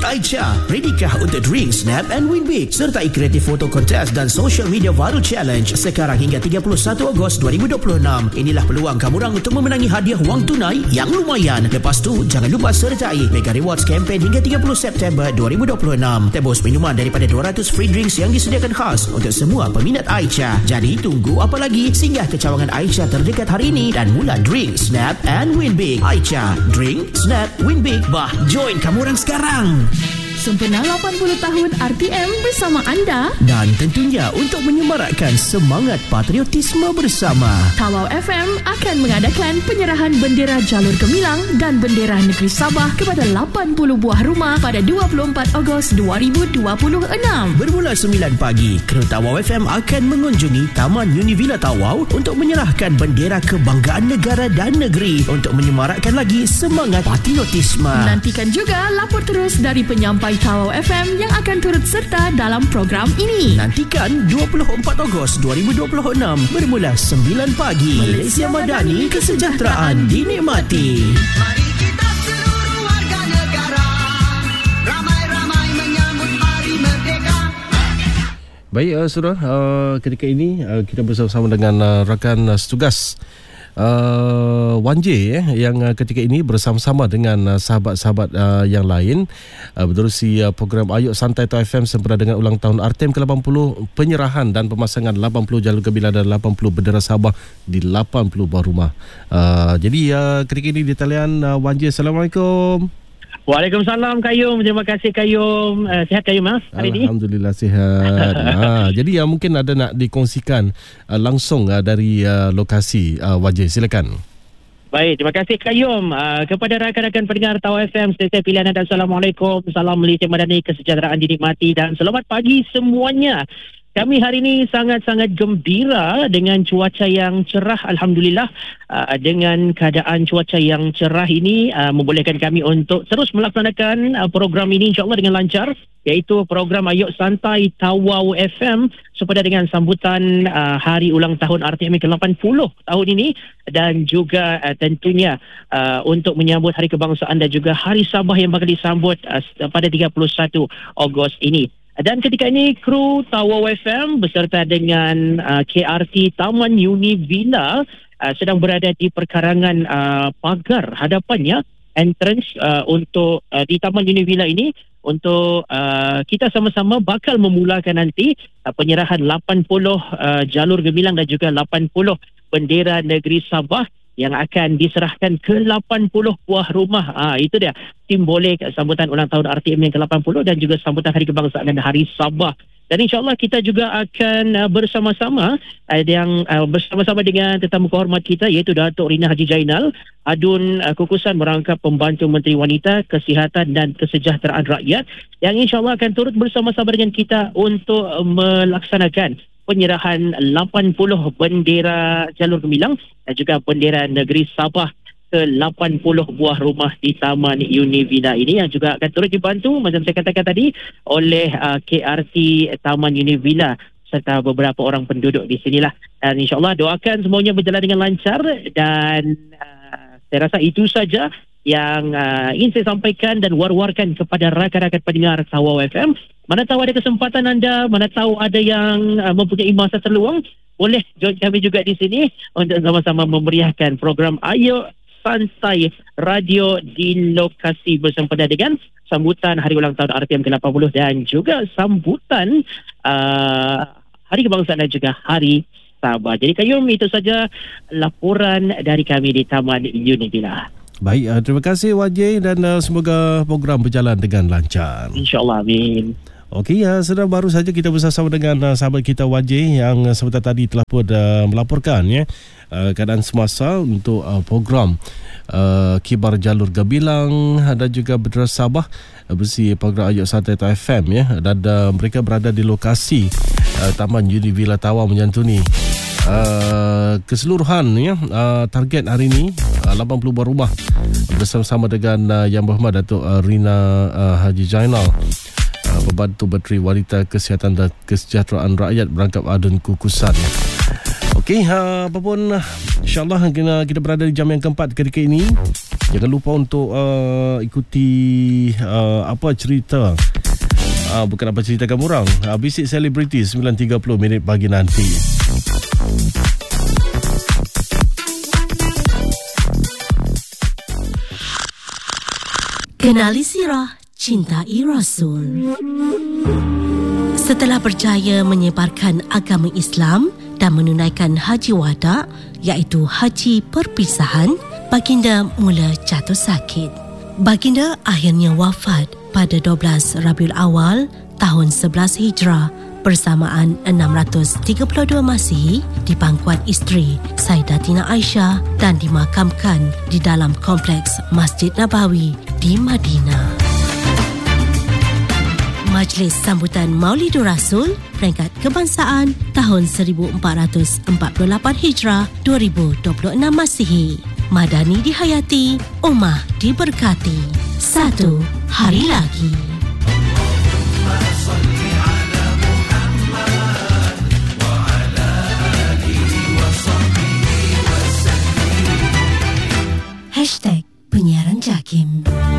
Aicha. Redikah untuk drink, snap and win big. Sertai kreatif foto kontes dan social media viral challenge sekarang hingga 31 Ogos 2026. Inilah peluang kamu orang untuk memenangi hadiah wang tunai yang lumayan. Lepas tu, jangan lupa sertai Mega Rewards campaign hingga 30 September 2026. Tebus minuman daripada 200 free drinks yang disediakan khas untuk semua peminat Aicha. Jadi tunggu apa lagi? Singgah ke cawangan Aicha terdekat hari ini dan mula drink, snap and win big. Aicha, drink, snap, win big. Bah, join kamu orang sekarang. Sempena 80 tahun RTM bersama anda. Dan tentunya untuk menyemarakkan semangat patriotisme bersama, Tawau FM akan mengadakan penyerahan bendera jalur gemilang dan bendera negeri Sabah kepada 80 buah rumah pada 24 Ogos 2026. Bermula 9 pagi, kru Tawau FM akan mengunjungi Taman Univilla Tawau untuk menyerahkan bendera kebanggaan negara dan negeri untuk menyemarakkan lagi semangat patriotisme. Nantikan juga lapor terus dari penyampai Tawau FM yang akan turut serta dalam program ini. Nantikan 24 Ogos 2026 bermula 9 pagi. Malaysia Madani, kesejahteraan dinikmati. Mari kita seluruh warga negara ramai-ramai menyambut Hari Merdeka. Baik, saudara, ketika ini kita bersama-sama dengan rakan setugas Wan J yang ketika ini bersama-sama dengan sahabat-sahabat yang lain berterusi program Ayuk Santai Tau FM sempena dengan ulang tahun RTM ke-80, penyerahan dan pemasangan 80 jalur gemilang dan 80 bendera Sabah di 80 buah rumah. Jadi ketika ini di talian Wan J. Assalamualaikum. Waalaikumsalam Kayum. Terima kasih Kayum. Sihat Kayum mas hari ini? Alhamdulillah sihat. Jadi mungkin ada nak dikongsikan langsung dari lokasi Wajih. Silakan. Baik, terima kasih Kayum. Kepada rakan-rakan pendengar Tawau FM, stesen pilihan anda, Assalamualaikum. Salam Malaysia Madani, kesejahteraan dinikmati dan selamat pagi semuanya. Kami hari ini sangat-sangat gembira dengan cuaca yang cerah, Alhamdulillah. Dengan keadaan cuaca yang cerah ini membolehkan kami untuk terus melaksanakan program ini insyaAllah dengan lancar, iaitu program Ayuk Santai Tawau FM sepada dengan sambutan hari ulang tahun RTM ke-80 tahun ini, dan juga tentunya untuk menyambut Hari Kebangsaan dan juga Hari Sabah yang bakal disambut pada 31 Ogos ini. Dan ketika ini kru Tawau FM beserta dengan KRT Taman Univilla sedang berada di perkarangan pagar hadapannya, entrance untuk di Taman Univilla ini, untuk kita sama-sama bakal memulakan nanti penyerahan 80 jalur gemilang dan juga 80 bendera negeri Sabah yang akan diserahkan ke 80 buah rumah. Itu dia simbolik sambutan ulang tahun RTM yang ke-80 dan juga sambutan Hari Kebangsaan dan Hari Sabah. Dan insyaAllah kita juga akan bersama-sama bersama-sama dengan tetamu kehormat kita, iaitu Datuk Rina Haji Jainal, Adun Kukusan merangkap Pembantu Menteri Wanita, Kesihatan dan Kesejahteraan Rakyat, yang insyaAllah akan turut bersama-sama dengan kita untuk melaksanakan penyerahan 80 bendera jalur gemilang dan juga bendera negeri Sabah ke 80 buah rumah di Taman Univilla ini, yang juga akan turut dibantu macam saya katakan tadi oleh KRT Taman Univilla serta beberapa orang penduduk di sinilah. Dan insyaAllah doakan semuanya berjalan dengan lancar, dan saya rasa itu saja yang ingin saya sampaikan dan war-warkan kepada rakan-rakan pendengar Tawau FM. Mana tahu ada kesempatan anda, mana tahu ada yang mempunyai masa terluang, boleh join kami juga di sini untuk sama-sama memeriahkan program Ayuk Santai Radio di lokasi bersempena dengan sambutan Hari Ulang Tahun RTM ke-80 dan juga sambutan Hari Kebangsaan dan juga Hari Sabah. Jadi Kayum, itu saja laporan dari kami di Taman Univilla. Baik, terima kasih Wajih, dan semoga program berjalan dengan lancar. InsyaAllah, amin. Okey, sedang baru saja kita bersama dengan sahabat kita Wajih yang sebentar tadi telah pun melaporkan keadaan semasa untuk program Kibar Jalur Gemilang dan juga Bendera Sabah bersama program Ayuk Santai Tau FM dan mereka berada di lokasi Taman Univilla Tawau menyantuni keseluruhan target hari ini 80 buah rumah bersama-sama dengan Yang Berhormat Datuk Rina Haji Jainal, Pembantu Menteri Wanita, Kesihatan dan Kesejahteraan Rakyat, berangkap Adun Kukusan. Okey, apapun, insyaAllah kita berada di jam yang keempat ketika ini. Jangan lupa untuk ikuti apa cerita bukan apa cerita kamu orang, Bisik Selebriti 9.30 minit pagi nanti. Kenali sirah, cintai Rasul. Setelah berjaya menyebarkan agama Islam dan menunaikan haji wada, iaitu haji perpisahan, baginda mula jatuh sakit. Baginda akhirnya wafat pada 12 Rabiul Awal tahun 11 Hijrah bersamaan 632 Masihi di pangkuan isteri Sayyidatina Aisyah dan dimakamkan di dalam kompleks Masjid Nabawi di Madinah. Majlis Sambutan Maulidur Rasul Peringkat Kebangsaan tahun 1448 Hijrah 2026 Masihi. Madani dihayati, ummah diberkati. Satu hari lagi. #penyiaran JAKIM.